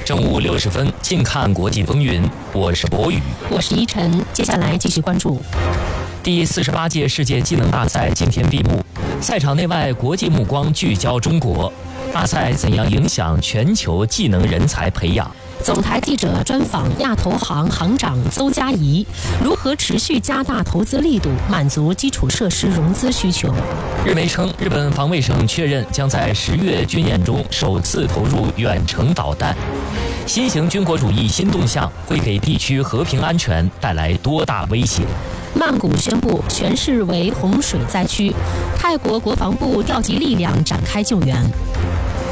正午60分，近看国际风云，我是博宇， 我是依晨。接下来继续关注第48届世界技能大赛今天闭幕，赛场内外国际目光聚焦中国。大赛怎样影响全球技能人才培养？ 总台记者专访亚投行行长邹嘉怡，如何持续加大投资力度，满足基础设施融资需求。 日媒称，日本防卫省确认将在10月军演中首次投入远程导弹。新型军国主义新动向会给地区和平安全带来多大威胁？ 曼谷宣布全市为洪水灾区，泰国国防部调集力量展开救援。